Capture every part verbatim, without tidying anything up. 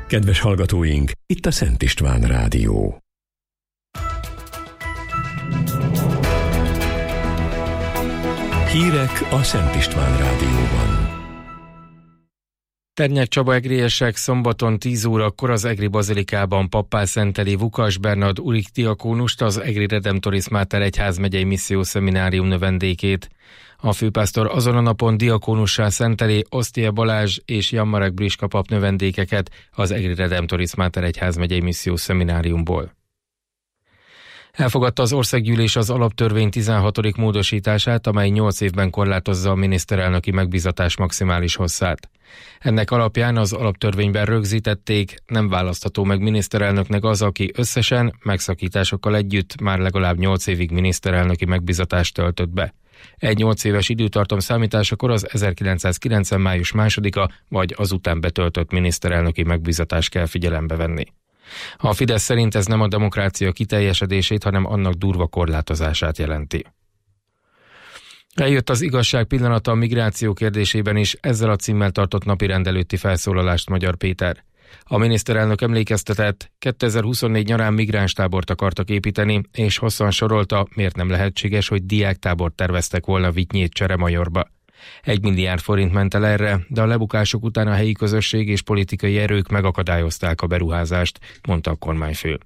Kedves hallgatóink, itt a Szent István Rádió. Hírek a Szent István Rádióban. Ternyek Csaba egriesek szombaton tíz órakor az Egri Bazilikában pappá szenteli Vukas Bernard Urik diakónust, az Egri Redemptoris Mater egyházmegyei missziószeminárium növendékét. A főpásztor azon a napon diakónussá szenteli Osztia Balázs és Jan Marek Briska pap növendékeket az Egri Redemptoris Mater egyházmegyei missziószemináriumból. Elfogadta az országgyűlés az alaptörvény tizenhatodik módosítását, amely nyolc évben korlátozza a miniszterelnöki megbízatás maximális hosszát. Ennek alapján az alaptörvényben rögzítették, nem választható meg miniszterelnöknek az, aki összesen, megszakításokkal együtt már legalább nyolc évig miniszterelnöki megbízatást töltött be. Egy nyolc éves időtartam számításakor az ezerkilencszázkilencven. május másodika vagy azután betöltött miniszterelnöki megbízatást kell figyelembe venni. A Fidesz szerint ez nem a demokrácia kiteljesedését, hanem annak durva korlátozását jelenti. Eljött az igazság pillanata a migráció kérdésében is, ezzel a címmel tartott napirend előtti felszólalást Magyar Péter. A miniszterelnök emlékeztetett, kétezer-huszonnégy nyarán migránstábort akartak építeni, és hosszan sorolta, miért nem lehetséges, hogy diáktábort terveztek volna Vitynyét Cseremajorba. Egy milliárd forint ment el erre, de a lebukások után a helyi közösség és politikai erők megakadályozták a beruházást, mondta a kormányfő.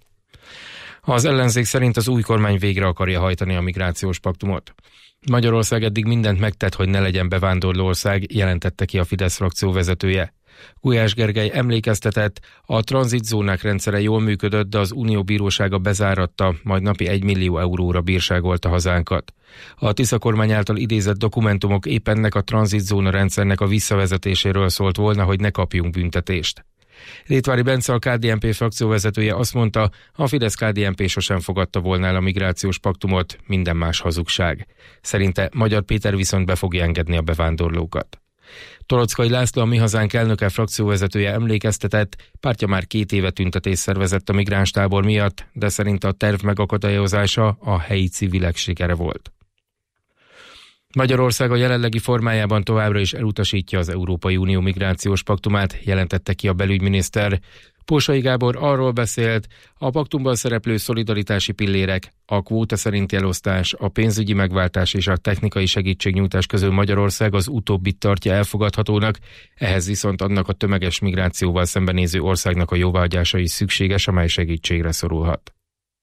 Az ellenzék szerint az új kormány végre akarja hajtani a migrációs paktumot. Magyarország eddig mindent megtett, hogy ne legyen bevándorló ország, jelentette ki a Fidesz frakció vezetője. Gulyás Gergely emlékeztetett, a tranzitzónák rendszere jól működött, de az Unió bírósága bezáratta, majd napi egy millió euróra bírságolta hazánkat. A Tisza kormány által idézett dokumentumok épp ennek a tranzitzóna rendszernek a visszavezetéséről szólt volna, hogy ne kapjunk büntetést. Rétvári Bence, a ká dé en pé frakcióvezetője azt mondta, a Fidesz-ká dé en pé sosem fogadta volna el a migrációs paktumot, minden más hazugság. Szerinte Magyar Péter viszont be fogja engedni a bevándorlókat. Tolockai László, a Mi Hazánk elnöke frakcióvezetője emlékeztetett, pártja már két éve tüntetést szervezett a migránstábor miatt, de szerint a terv megakadályozása a helyi civilek sikere volt. Magyarország a jelenlegi formájában továbbra is elutasítja az Európai Unió migrációs paktumát, jelentette ki a belügyminiszter. Pósai Gábor arról beszélt, a paktumban szereplő szolidaritási pillérek, a kvóta szerinti elosztás, a pénzügyi megváltás és a technikai segítségnyújtás közül Magyarország az utóbbit tartja elfogadhatónak, ehhez viszont annak a tömeges migrációval szembenéző országnak a jóváhagyása is szükséges, amely segítségre szorulhat.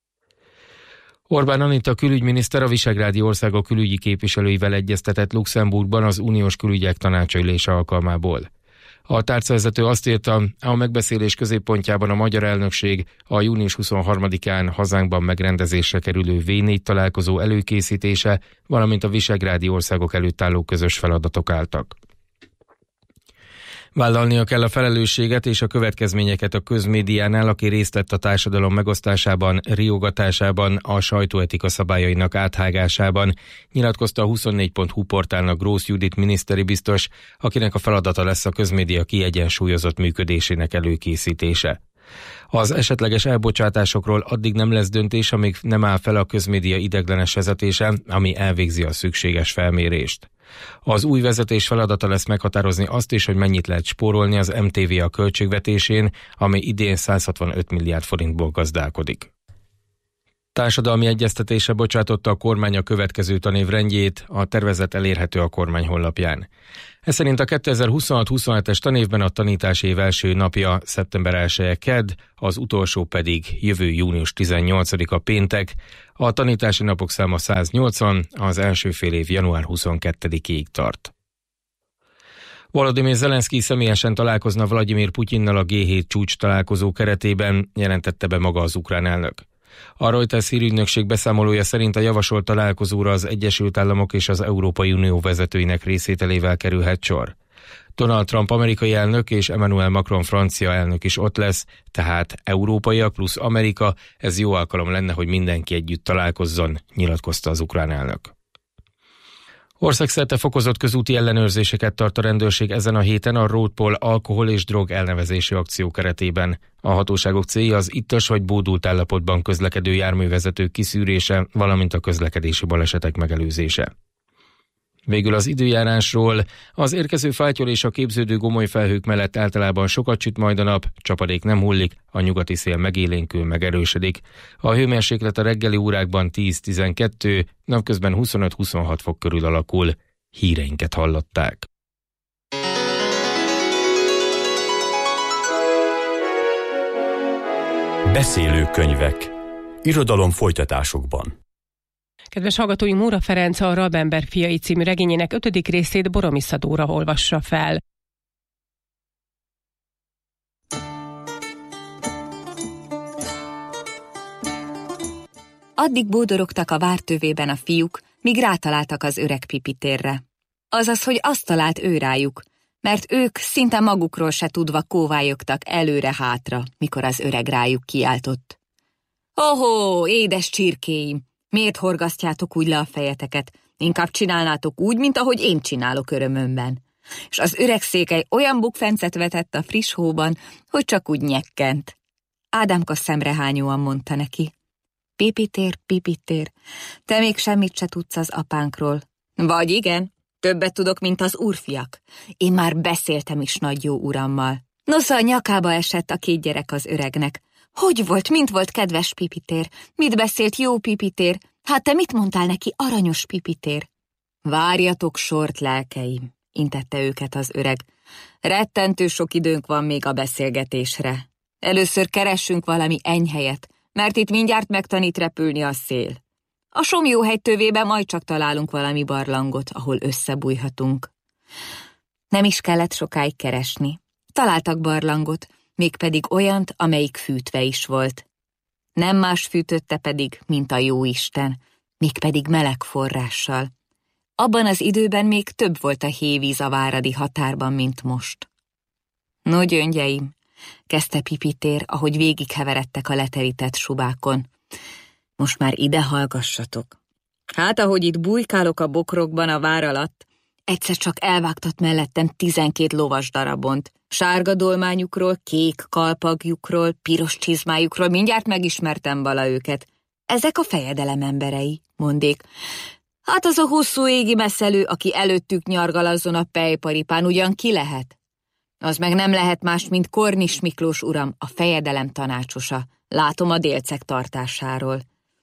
Orbán Anita külügyminiszter a visegrádi országok külügyi képviselőivel egyeztetett Luxemburgban az uniós külügyek tanácsülése alkalmából. A tárcavezető azt írta, a megbeszélés középpontjában a magyar elnökség a június huszonharmadikán hazánkban megrendezésre kerülő vé négy találkozó előkészítése, valamint a visegrádi országok előtt álló közös feladatok álltak. Vállalnia kell a felelősséget és a következményeket a közmédiánál, aki részt vett a társadalom megosztásában, riogatásában, a sajtóetika szabályainak áthágásában, nyilatkozta a huszonnégy pont hu portálnak Grósz Judit miniszteri biztos, akinek a feladata lesz a közmédia kiegyensúlyozott működésének előkészítése. Az esetleges elbocsátásokról addig nem lesz döntés, amíg nem áll fel a közmédia ideiglenes vezetése, ami elvégzi a szükséges felmérést. Az új vezetés feladata lesz meghatározni azt is, hogy mennyit lehet spórolni az em té vé a költségvetésén, ami idén száz hatvanöt milliárd forintból gazdálkodik. Társadalmi egyeztetése bocsátotta a kormány a következő tanév rendjét, a tervezet elérhető a kormány honlapján. Ez szerint a kétezer-huszonhat-huszonhetes tanévben a tanítási év első napja szeptember elseje kedd, az utolsó pedig jövő június tizennyolcadika péntek, a tanítási napok száma száznyolcvan, az első fél év január huszonkettedikéig tart. Volodymyr Zelenszkij személyesen találkozna Vladimir Putyinnal a gé hét csúcs találkozó keretében, jelentette be maga az ukrán elnök. A Reuters hírügynökség beszámolója szerint a javasolt találkozóra az Egyesült Államok és az Európai Unió vezetőinek részvételével kerülhet sor. Donald Trump amerikai elnök és Emmanuel Macron francia elnök is ott lesz, tehát európaiak plusz Amerika, ez jó alkalom lenne, hogy mindenki együtt találkozzon, nyilatkozta az ukrán elnök. Országszerte fokozott közúti ellenőrzéseket tart a rendőrség ezen a héten a Roadpol alkohol és drog elnevezési akció keretében. A hatóságok célja az ittas vagy bódult állapotban közlekedő járművezetők kiszűrése, valamint a közlekedési balesetek megelőzése. Végül az időjárásról. Az érkező fáttyol és a képződő gomoly felhők mellett általában sokat süt majd a nap, csapadék nem hullik, a nyugati szél megélénkül, megerősödik. A hőmérséklet a reggeli órákban tíz-tizenkettő, napközben huszonöt-huszonhat fok körül alakul. Híreinket hallották. Beszélőkönyvek. Irodalom folytatásokban. Kedves hallgatóink, Móra Ferenc a Rabemberg fiai című regényének ötödik részét Boromissza Dóra olvassa fel. Addig bódorogtak a vártövében a fiúk, míg rátaláltak az öreg Pipitérre. Azaz, hogy azt talált ő rájuk, mert ők szinte magukról se tudva kóvályogtak előre-hátra, mikor az öreg rájuk kiáltott. Ohó, édes csirkéim! Miért horgasztjátok úgy le a fejeteket? Inkább csinálnátok úgy, mint ahogy én csinálok örömömben. És az öreg székely olyan bukfencet vetett a friss hóban, hogy csak úgy nyekkent. Ádámka szemrehányóan mondta neki. Pipitér, Pipitér, te még semmit se tudsz az apánkról. Vagy igen, többet tudok, mint az úrfiak. Én már beszéltem is nagy jó urammal. Nosza a nyakába esett a két gyerek az öregnek. Hogy volt, mint volt, kedves Pipitér? Mit beszélt jó Pipitér? Hát te mit mondtál neki, aranyos Pipitér? Várjatok sort, lelkeim, intette őket az öreg. Rettentő sok időnk van még a beszélgetésre. Először keressünk valami enyhelyet, mert itt mindjárt megtanít repülni a szél. A Somjóhegy tövében majd csak találunk valami barlangot, ahol összebújhatunk. Nem is kellett sokáig keresni. Találtak barlangot, mégpedig olyant, amelyik fűtve is volt. Nem más fűtötte pedig, mint a jóisten, mégpedig meleg forrással. Abban az időben még több volt a hévíz a váradi határban, mint most. No, gyöngyeim, kezdte Pipitér, ahogy végigheveredtek a leterített subákon. Most már ide hallgassatok. Hát, ahogy itt bujkálok a bokrokban a vár alatt, egyszer csak elvágtat mellettem tizenkét lovas darabont. Sárga dolmányukról, kék kalpagjukról, piros csizmájukról mindjárt megismertem vala őket. Ezek a fejedelem emberei, mondék. Hát az a hosszú égi messzelő, aki előttük nyargal azon a pejparipán, ugyan ki lehet? Az meg nem lehet más, mint Kornis Miklós uram, a fejedelem tanácsosa. Látom a délceg tartásáról.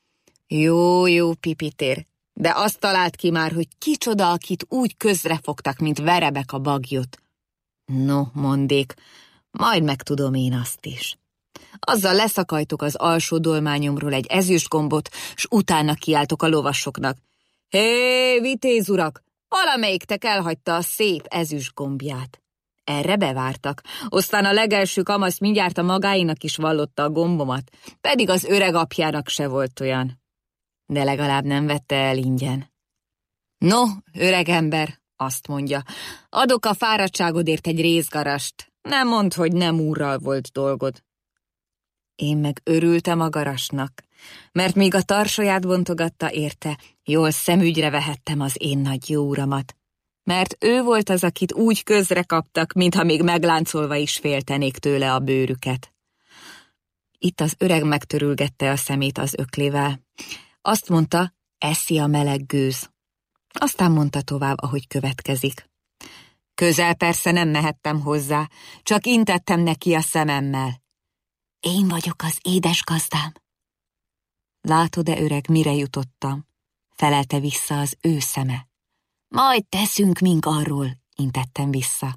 Jó, jó, Pipitér, de azt talált ki már, hogy kicsoda, akit úgy közrefogtak, mint verebek a bagyot. No, mondék, majd megtudom én azt is. Azzal leszakajtok az alsó dolmányomról egy ezüstgombot, s utána kiáltok a lovasoknak. Hé, vitéz urak, valamelyiktek elhagyta a szép ezüstgombját. Erre bevártak, aztán a legelső kamasz mindjárt a magáinak is vallotta a gombomat, pedig az öreg apjának se volt olyan. De legalább nem vette el ingyen. No, öreg ember, azt mondja, adok a fáradtságodért egy rézgarast, nem mondd, hogy nem úrral volt dolgod. Én meg örültem a garasnak, mert míg a tarsaját bontogatta érte, jól szemügyre vehettem az én nagy jó uramat. Mert ő volt az, akit úgy közre kaptak, mintha még megláncolva is féltenék tőle a bőrüket. Itt az öreg megtörülgette a szemét az öklével. Azt mondta, eszi a meleg gőz. Aztán mondta tovább, ahogy következik. Közel persze nem mehettem hozzá, csak intettem neki a szememmel. Én vagyok az édes gazdám. Látod-e, öreg, mire jutottam? Felelte vissza az ő szeme. Majd teszünk mink arról, intettem vissza.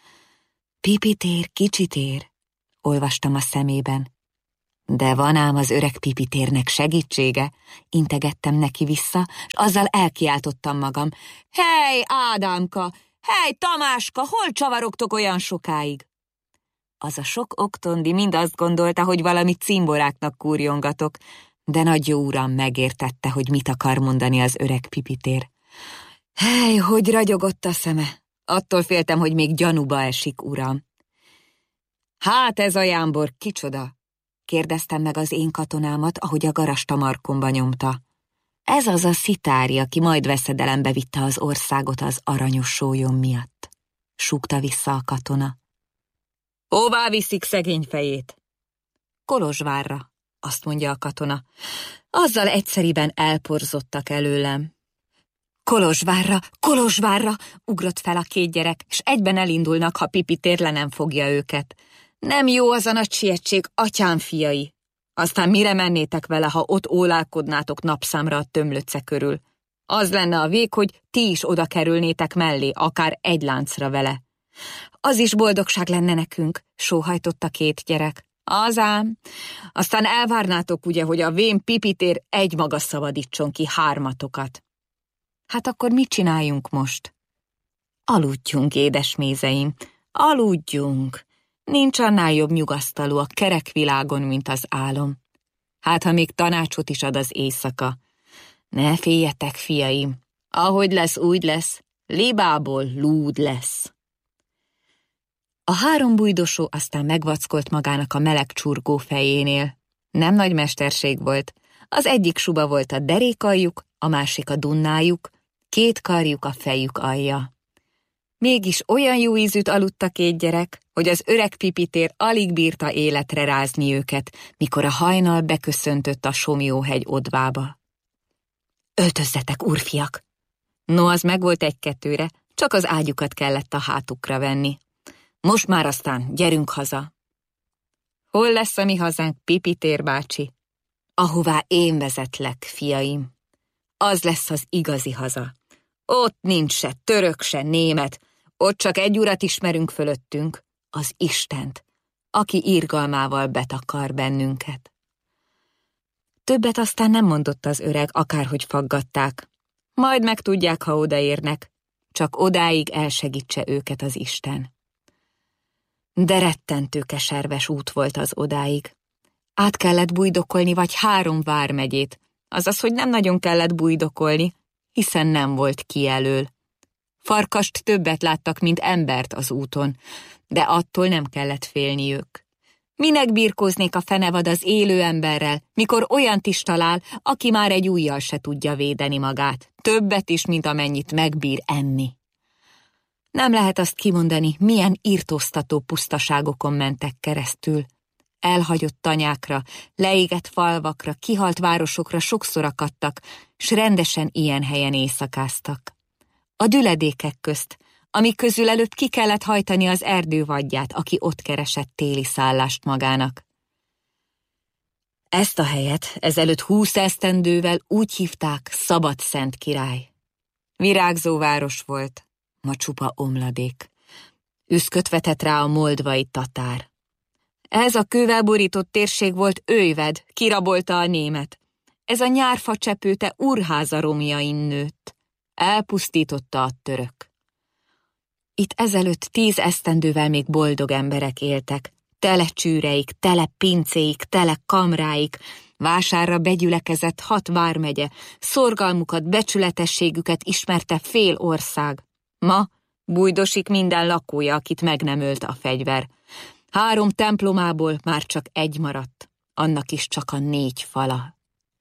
Pipitér, kicsitér, olvastam a szemében. De van ám az öreg Pipitérnek segítsége, integettem neki vissza, s azzal elkiáltottam magam. Hely, Ádámka, hely, Tamáska, hol csavarogtok olyan sokáig? Az a sok oktondi mind azt gondolta, hogy valami cimboráknak kúrjongatok, de nagy jó uram megértette, hogy mit akar mondani az öreg Pipitér. Hely, hogy ragyogott a szeme! Attól féltem, hogy még gyanúba esik, uram. Hát ez a jámbor kicsoda? Kérdeztem meg az én katonámat, ahogy a garast a markomba nyomta. Ez az a szitári, aki majd veszedelembe vitte az országot az aranyos sólyom miatt. Súgta vissza a katona. Hová viszik szegény fejét? Kolozsvárra, azt mondja a katona. Azzal egyszeriben elporzottak előlem. Kolozsvárra, Kolozsvárra, ugrott fel a két gyerek, és egyben elindulnak, ha Pipitér le nem fogja őket. Nem jó az a nagy sietség, atyám fiai. Aztán mire mennétek vele, ha ott ólálkodnátok napszámra a tömlöcce körül? Az lenne a vég, hogy ti is oda kerülnétek mellé, akár egy láncra vele. Az is boldogság lenne nekünk, sóhajtott a két gyerek. Az ám. Aztán elvárnátok ugye, hogy a vén Pipitér egymaga szabadítson ki hármatokat. Hát akkor mit csináljunk most? Aludjunk, édesmézeim, aludjunk. Nincs annál jobb nyugasztaló a kerek világon, mint az álom. Hát, ha még tanácsot is ad az éjszaka. Ne féljetek, fiaim, ahogy lesz, úgy lesz, libából lúd lesz. A három bújdosó aztán megvackolt magának a meleg csurgó fejénél. Nem nagy mesterség volt. Az egyik suba volt a derékaljuk, a másik a dunnájuk, két karjuk a fejük alja. Mégis olyan jó ízűt aludt a két gyerek, hogy az öreg Pipitér alig bírta életre rázni őket, mikor a hajnal beköszöntött a Somlyóhegy odvába. Öltözzetek, úrfiak! No, az megvolt egy-kettőre, csak az ágyukat kellett a hátukra venni. Most már aztán gyerünk haza. Hol lesz a mi hazánk, Pipitér bácsi? Ahová én vezetlek, fiaim. Az lesz az igazi haza. Ott nincs se török, se német, ott csak egy urat ismerünk fölöttünk, az Istent, aki irgalmával betakar bennünket. Többet aztán nem mondott az öreg, akárhogy faggatták. Majd megtudják, ha odaérnek, csak odáig elsegítse őket az Isten. De rettentő keserves út volt az odáig. Át kellett bújdokolni vagy három vármegyét, azaz, hogy nem nagyon kellett bújdokolni, hiszen nem volt kijelöl. Farkast többet láttak, mint embert az úton, de attól nem kellett félniük. Minek birkóznék a fenevad az élő emberrel, mikor olyant is talál, aki már egy ujjal se tudja védeni magát, többet is, mint amennyit megbír enni. Nem lehet azt kimondani, milyen irtóztató pusztaságokon mentek keresztül. Elhagyott tanyákra, leégett falvakra, kihalt városokra sokszor akadtak, s rendesen ilyen helyen éjszakáztak. A düledékek közt, amik közül előbb ki kellett hajtani az erdő vadját, aki ott keresett téli szállást magának. Ezt a helyet ezelőtt húsz esztendővel úgy hívták Szabadszent király. Virágzó város volt, ma csupa omladék. Üszköt vetett rá a moldvai tatár. Ez a kővel borított térség volt Őjved, kirabolta a német. Ez a nyárfa csepőte Urháza romjain nőtt. Elpusztította a török. Itt ezelőtt tíz esztendővel még boldog emberek éltek. Tele csűreik, tele pincéik, tele kamráik, vásárra begyülekezett hat vármegye, szorgalmukat, becsületességüket ismerte fél ország. Ma bújdosik minden lakója, akit meg nem ölt a fegyver. Három templomából már csak egy maradt, annak is csak a négy fala.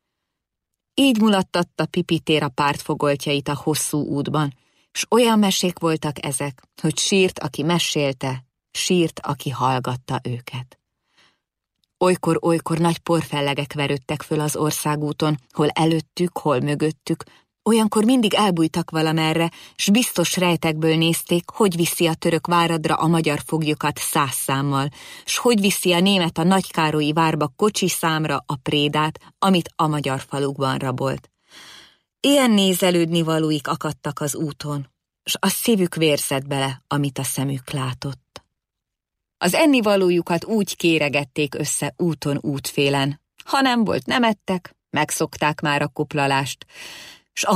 Így mulattatta Pipitér a pártfogoltjait a hosszú útban, s olyan mesék voltak ezek, hogy sírt, aki mesélte, sírt, aki hallgatta őket. Olykor-olykor nagy porfellegek verődtek föl az országúton, hol előttük, hol mögöttük, olyankor mindig elbújtak valamerre, s biztos rejtekből nézték, hogy viszi a török váradra a magyar foglyokat száz számmal, s hogy viszi a német a Nagykárolyi várba kocsi számra a prédát, amit a magyar falukban rabolt. Ilyen nézelődni valóik akadtak az úton, s a szívük vérzett bele, amit a szemük látott. Az ennivalójukat úgy kéregették össze úton útfélen. Ha nem volt, nem ettek, megszokták már a koplalást,